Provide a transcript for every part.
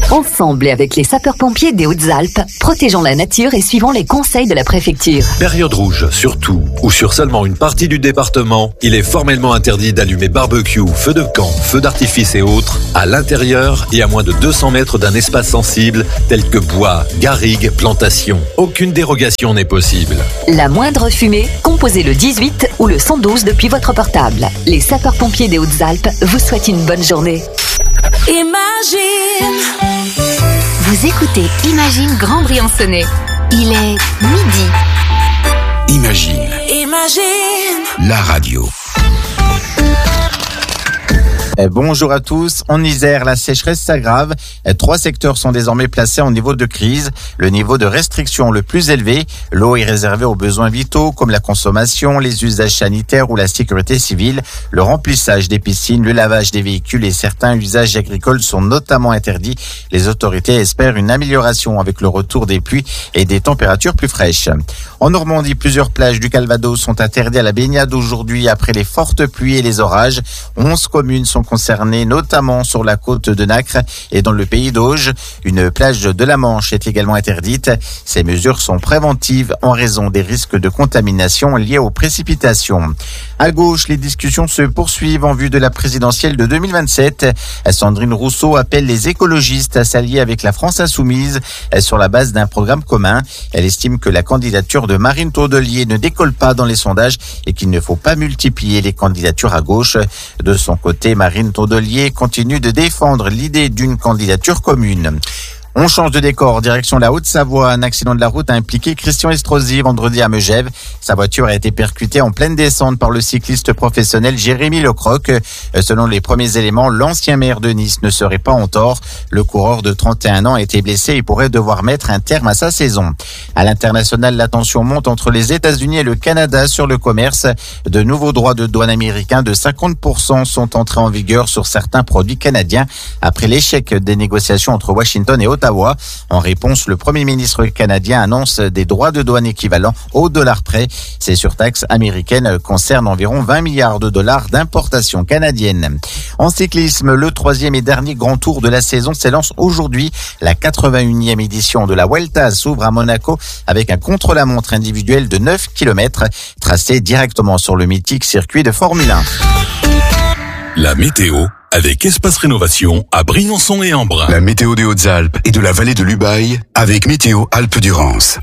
Ensemble et avec les sapeurs-pompiers des Hautes-Alpes, protégeons la nature et suivons les conseils de la préfecture. Période rouge, sur tout ou sur seulement une partie du département, il est formellement interdit d'allumer barbecue, feux de camp, feux d'artifice et autres à l'intérieur et à moins de 200 mètres d'un espace sensible tel que bois, garrigues, plantations. Aucune dérogation n'est possible. La moindre fumée, composez le 18 ou le 112 depuis votre portable. Les sapeurs-pompiers des Hautes-Alpes vous souhaitent une bonne journée. Imagine. Vous écoutez Imagine Grand Briançonnais. Il est midi. Imagine. La radio. Bonjour à tous. En Isère, la sécheresse s'aggrave. 3 secteurs sont désormais placés en niveau de crise. Le niveau de restriction le plus élevé, l'eau est réservée aux besoins vitaux comme la consommation, les usages sanitaires ou la sécurité civile. Le remplissage des piscines, le lavage des véhicules et certains usages agricoles sont notamment interdits. Les autorités espèrent une amélioration avec le retour des pluies et des températures plus fraîches. En Normandie, plusieurs plages du Calvados sont interdites à la baignade aujourd'hui après les fortes pluies et les orages. 11 communes sont concernées, notamment sur la côte de Nacre et dans le pays d'Auge. Une plage de la Manche est également interdite. Ces mesures sont préventives en raison des risques de contamination liés aux précipitations. À gauche, les discussions se poursuivent en vue de la présidentielle de 2027. Sandrine Rousseau appelle les écologistes à s'allier avec la France insoumise sur la base d'un programme commun. Elle estime que la candidature de Marine Tondelier ne décolle pas dans les sondages et qu'il ne faut pas multiplier les candidatures à gauche. De son côté, Marine Tondelier continue de défendre l'idée d'une candidature commune. On change de décor, direction la Haute-Savoie. Un accident de la route a impliqué Christian Estrosi vendredi à Megève. Sa voiture a été percutée en pleine descente par le cycliste professionnel Jérémy Lecroc. Selon les premiers éléments, l'ancien maire de Nice ne serait pas en tort. Le coureur de 31 ans a été blessé et pourrait devoir mettre un terme à sa saison. À l'international, la tension monte entre les États-Unis et le Canada sur le commerce. De nouveaux droits de douane américains de 50% sont entrés en vigueur sur certains produits canadiens après l'échec des négociations entre Washington et Ottawa. En réponse, le Premier ministre canadien annonce des droits de douane équivalents au dollar près. Ces surtaxes américaines concernent environ 20 milliards de dollars d'importation canadienne. En cyclisme, le 3e et dernier grand tour de la saison s'élance aujourd'hui. La 81e édition de la Vuelta s'ouvre à Monaco avec un contre-la-montre individuel de 9 km tracé directement sur le mythique circuit de Formule 1. La météo avec Espace Rénovation à Briançon et Embrun. La météo des Hautes-Alpes et de la vallée de l'Ubaye avec Météo Alpes-Durance.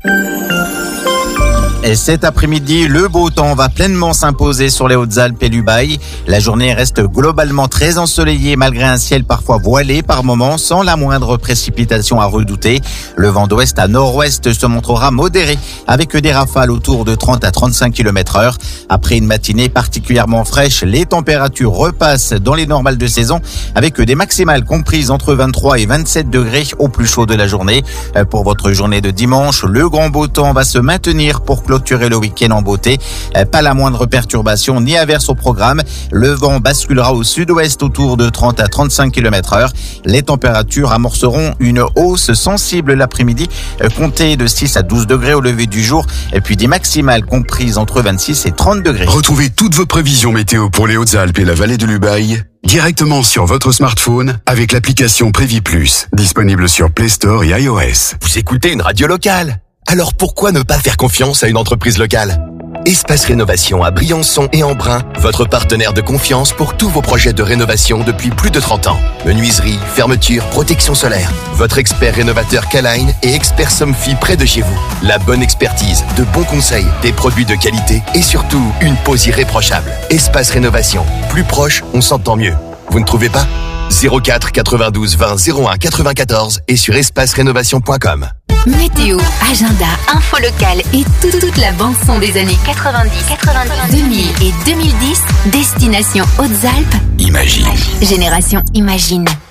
Et cet après-midi, le beau temps va pleinement s'imposer sur les Hautes-Alpes et l'Ubaye. La journée reste globalement très ensoleillée malgré un ciel parfois voilé par moments sans la moindre précipitation à redouter. Le vent d'ouest à nord-ouest se montrera modéré avec des rafales autour de 30 à 35 km/h. Après une matinée particulièrement fraîche, les températures repassent dans les normales de saison avec des maximales comprises entre 23 et 27 degrés au plus chaud de la journée. Pour votre journée de dimanche, le grand beau temps va se maintenir pour clôturer le week-end en beauté. Pas la moindre perturbation ni averse au programme. Le vent basculera au sud-ouest autour de 30 à 35 km/h. Les températures amorceront une hausse sensible l'après-midi, comptez de 6 à 12 degrés au lever du jour, et puis des maximales comprises entre 26 et 30 degrés. Retrouvez toutes vos prévisions météo pour les Hautes-Alpes et la vallée de l'Ubaye directement sur votre smartphone avec l'application Prévis Plus, disponible sur Play Store et iOS. Vous écoutez une radio locale? Alors pourquoi ne pas faire confiance à une entreprise locale? Espace Rénovation à Briançon et Embrun, votre partenaire de confiance pour tous vos projets de rénovation depuis plus de 30 ans. Menuiserie, fermeture, protection solaire. Votre expert rénovateur K-Line et expert Somfy près de chez vous. La bonne expertise, de bons conseils, des produits de qualité et surtout une pose irréprochable. Espace Rénovation. Plus proche, on s'entend mieux. Vous ne trouvez pas? 04 92 20 01 94 et sur espacerénovation.com. Météo, agenda, info locale et toute la bande-son des années 90, 2000 et 2010. Destination Hautes-Alpes. Imagine. Génération Imagine.